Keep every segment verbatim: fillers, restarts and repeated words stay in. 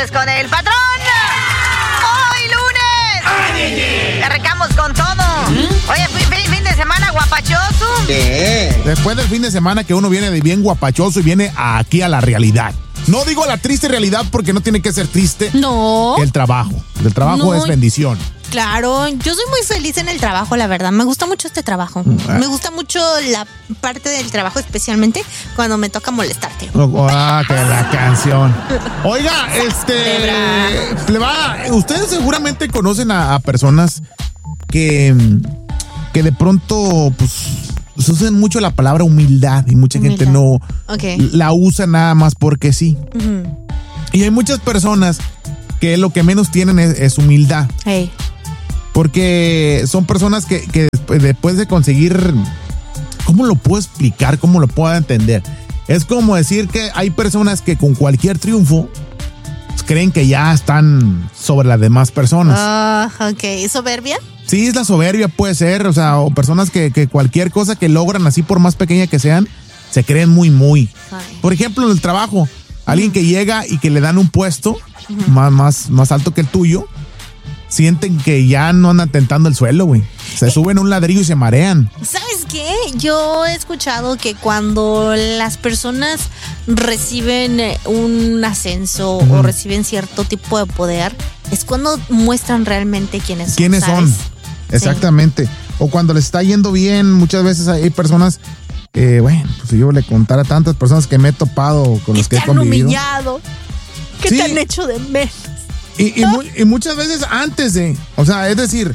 tardes con el patrón. Hoy lunes. Arrancamos con todo. Oye, fin, fin de semana guapachoso. ¿Qué? Después del fin de semana que uno viene de bien guapachoso y viene aquí a la realidad. No digo la triste realidad porque no tiene que ser triste. No. El trabajo. El trabajo no. Es bendición. Claro, yo soy muy feliz en el trabajo, la verdad. Me gusta mucho este trabajo. Ah. Me gusta mucho la parte del trabajo, especialmente cuando me toca molestarte. Oh, ah, que la canción. Oiga, este... Pleba, ustedes seguramente conocen a, a personas que, que de pronto, pues, usan mucho la palabra humildad y mucha humildad. gente no okay. la usa nada más porque sí. Uh-huh. Y hay muchas personas que lo que menos tienen es, es humildad. Hey. Porque son personas que, que después de conseguir, ¿cómo lo puedo explicar? ¿Cómo lo puedo entender? Es como decir que hay personas que con cualquier triunfo pues, creen que ya están sobre las demás personas. Ah, uh, ok. ¿Soberbia? Sí, es la soberbia, puede ser. O sea, o personas que, que cualquier cosa que logran, así por más pequeña que sean, se creen muy, muy. Ay. Por ejemplo, en el trabajo, alguien uh-huh. que llega y que le dan un puesto uh-huh. más, más, más alto que el tuyo, sienten que ya no andan tentando el suelo, güey. Se eh, suben a un ladrillo y se marean. ¿Sabes qué? Yo he escuchado que cuando las personas reciben un ascenso uh-huh. o reciben cierto tipo de poder, es cuando muestran realmente quiénes son. ¿Quiénes ¿sabes? son? Exactamente. Sí. O cuando les está yendo bien, muchas veces hay personas que, bueno, pues si yo le contara a tantas personas que me he topado con los que he convivido. ¿Qué te han humillado? ¿Qué sí. te han hecho de menos? Y, y, muy, y muchas veces antes de, o sea, es decir,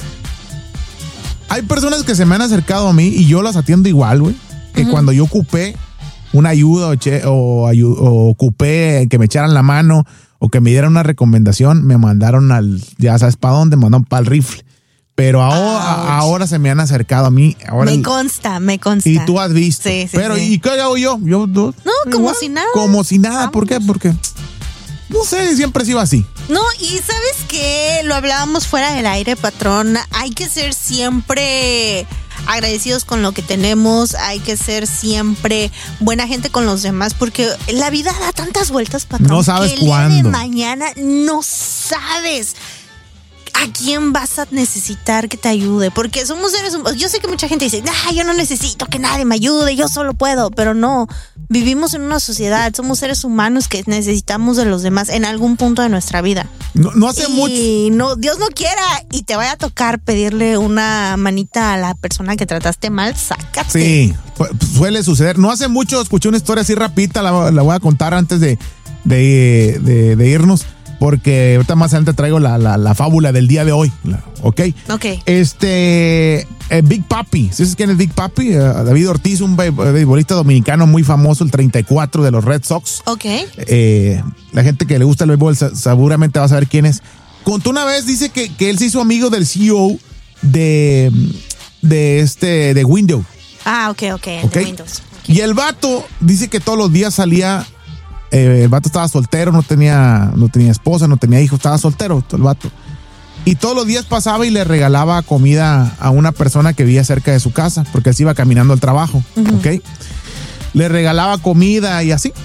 hay personas que se me han acercado a mí y yo las atiendo igual, güey. Que uh-huh. cuando yo ocupé una ayuda o, che, o, o ocupé que me echaran la mano o que me dieran una recomendación, me mandaron al, ya sabes para dónde, me mandaron para el rifle. Pero ahora, ahora se me han acercado a mí. Ahora me consta, me consta. Y tú has visto. Sí, sí, Pero, sí. ¿y qué hago yo? yo, yo no, como igual, si nada. Como si nada. Vamos. ¿Por qué? Porque... No sé, siempre he sido así. No, y ¿sabes qué? Lo hablábamos fuera del aire, patrón. Hay que ser siempre agradecidos con lo que tenemos. Hay que ser siempre buena gente con los demás. Porque la vida da tantas vueltas, patrón. No sabes que el cuándo. día de mañana no sabes a quién vas a necesitar que te ayude. Porque somos seres humanos. Yo sé que mucha gente dice, ah, yo no necesito que nadie me ayude, yo solo puedo. Pero no. Vivimos en una sociedad, somos seres humanos que necesitamos de los demás en algún punto de nuestra vida. No, no hace y mucho. Y no, Dios no quiera y te vaya a tocar pedirle una manita a la persona que trataste mal, sácate. Sí, suele suceder. No hace mucho escuché una historia así rapidita, la, la voy a contar antes de, de, de, de irnos, porque ahorita más adelante traigo la, la, la fábula del día de hoy. ¿Ok? Ok. Este... Eh, Big Papi, ¿sabes quién es Big Papi? Eh, David Ortiz, un beisbolista dominicano muy famoso, el treinta y cuatro de los Red Sox. Ok. Eh, la gente que le gusta el béisbol seguramente va a saber quién es. Contó una vez, dice que, que él se hizo amigo del C E O de, de este, de Windows. Ah, ok, ok, okay. de Windows. Okay. Y el vato dice que todos los días salía, eh, el vato estaba soltero, no tenía, no tenía esposa, no tenía hijos, estaba soltero el vato. Y todos los días pasaba y le regalaba comida a una persona que vivía cerca de su casa, porque él se iba caminando al trabajo, uh-huh. ¿ok? Le regalaba comida y así.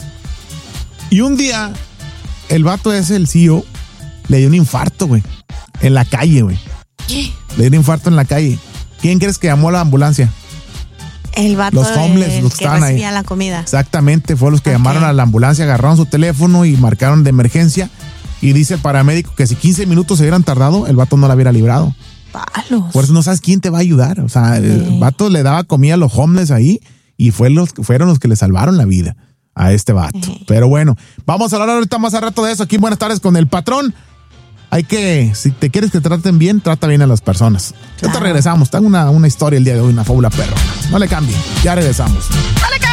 Y un día, el vato ese, el C E O, le dio un infarto, güey, en la calle, güey. ¿Qué? Le dio un infarto en la calle. ¿Quién crees que llamó a la ambulancia? El vato los homeless, los que, que estaban recibía ahí. La comida. Exactamente, fue los que okay. llamaron a la ambulancia, agarraron su teléfono y marcaron de emergencia. Y dice el paramédico que si quince minutos se hubieran tardado, el vato no la hubiera librado. Palos. Por eso no sabes quién te va a ayudar. O sea, sí. el vato le daba comida a los homeless ahí y fue los, fueron los que le salvaron la vida a este vato. Sí. Pero bueno, vamos a hablar ahorita más a rato de eso aquí en Buenas Tardes con el patrón. Hay que, si te quieres que te traten bien, trata bien a las personas. Claro. Ya te regresamos. Tengo una, una historia el día de hoy, una fábula perrona. No le cambien. Ya regresamos. ¡No le cambien!